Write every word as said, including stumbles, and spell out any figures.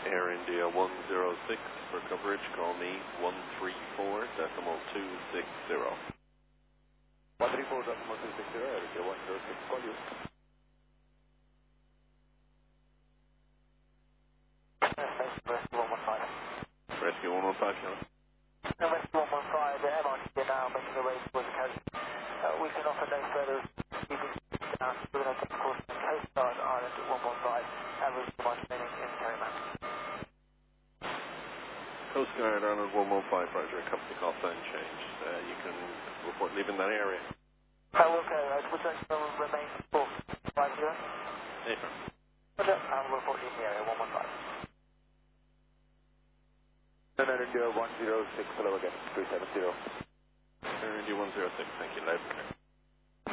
Air India one zero six for coverage, call me one three four decimal two six zero. one three four decimal two six zero, Air India one zero six, call you. Rescue one one five. Rescue one one five, Kevin. No, Rescue one one five, the M R T now making the way towards the coast. Uh, we can offer no further keeping down. We're going to take course to Coast Guard Island at one one five and route to remaining in Terryman. Coast Guard Island one one five, Roger, company call sign changed. Uh, you can report leaving that area. Oh, okay, uh, would that still remain four five zero? Affirm. Roger, and we'll report leaving the area one one five. Air India one zero six, hello again, three seven zero. Air India one zero six, thank you, live.